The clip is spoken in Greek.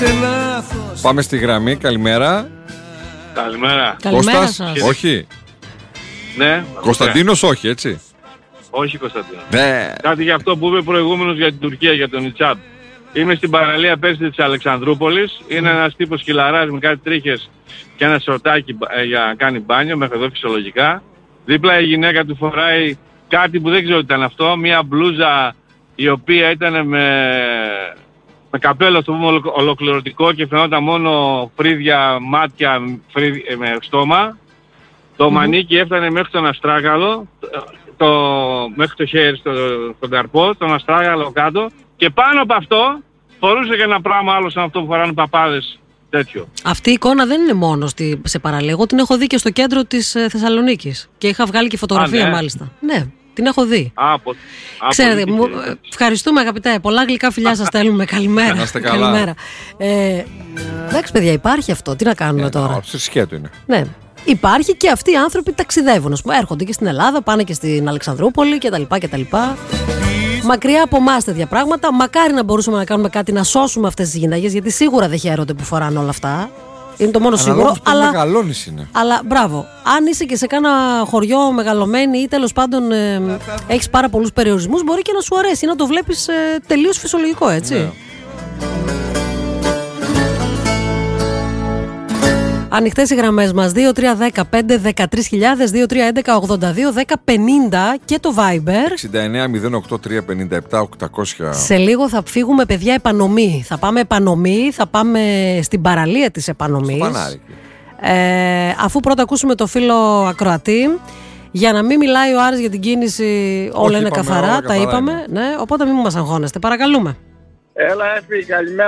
Πάμε στη γραμμή, καλημέρα. Καλημέρα. Κώστας, σας. όχι. Ναι. Κωνσταντίνος, όχι, έτσι. Όχι Κωνσταντίνο. Ναι. Κάτι για αυτό που είπε προηγούμενος για την Τουρκία, για τον Ιτσάπ. Είμαι στην παραλία πέρσι της Αλεξανδρούπολης. Είναι ένας τύπος κυλαράς με κάτι τρίχες και ένα σορτάκι για να κάνει μπάνιο, μέχρι εδώ φυσιολογικά. Δίπλα η γυναίκα του φοράει κάτι που δεν ξέρω τι ήταν αυτό, μια μπλούζα η οποία ήταν με καπέλο, το πούμε, ολοκληρωτικό και φαινόταν μόνο φρύδια, μάτια, με στόμα. Το μανίκι έφτανε μέχρι τον αστράγαλο, μέχρι το χέρι, στον καρπό, τον αστράγαλο κάτω και πάνω από αυτό φορούσε και ένα πράγμα άλλο σαν αυτό που φοράνε παπάδες, τέτοιο. Αυτή η εικόνα δεν είναι μόνο σε παραλία. Εγώ την έχω δει και στο κέντρο της Θεσσαλονίκης και είχα βγάλει και φωτογραφία, ναι. Μάλιστα. Ναι, την έχω δει. Ξέρετε, ευχαριστούμε αγαπητέ. Πολλά γλυκά φιλιά σας στέλνουμε. Καλημέρα. Να είστε καλά. Καλημέρα. Εντάξει, παιδιά, υπάρχει αυτό. Τι να κάνουμε τώρα. Σκέτο είναι. Ναι. Υπάρχει και αυτοί οι άνθρωποι ταξιδεύουν. Ας πούμε, έρχονται και στην Ελλάδα, πάνε και στην Αλεξανδρούπολη κτλ. Μακριά από εμάς τέτοια πράγματα. Μακάρι να μπορούσαμε να κάνουμε κάτι να σώσουμε αυτές τις γυναίκες, γιατί σίγουρα δεν χαίρονται που φοράνε όλα αυτά. Είναι το μόνο σίγουρο. Αλλά μεγαλώνεις είναι. Αλλά μπράβο. Αν είσαι και σε κάνα χωριό μεγαλωμένη ή τέλος πάντων έχεις πάρα πολλούς περιορισμούς, μπορεί και να σου αρέσει, να το βλέπεις τελείως φυσιολογικό, έτσι. Ναι. Ανοιχτές οι γραμμές μας 2310-513.000, 2311-82-1050 και το Viber 69-08-357-800. Σε λίγο θα φύγουμε, παιδιά, επανομή. Θα πάμε επανομή, θα πάμε στην παραλία της επανομής. Στο Πανάρι. Αφού πρώτα ακούσουμε το φίλο ακροατή, για να μην μιλάει ο Άρης για την κίνηση, όλα είναι καθαρά, τα είπαμε. Ναι, οπότε μην μας αγχώνεστε, παρακαλούμε. Έλα, Εφη, καλημέρα.